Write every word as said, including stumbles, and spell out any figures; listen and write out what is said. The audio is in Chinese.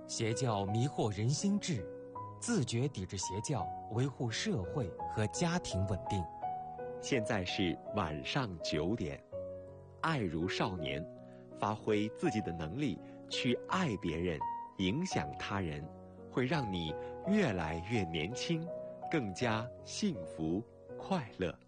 邪教迷惑人心智，自觉抵制邪教，维护社会和家庭稳定。 现在是晚上九点，爱如少年，发挥自己的能力去爱别人，影响他人，会让你越来越年轻，更加幸福快乐。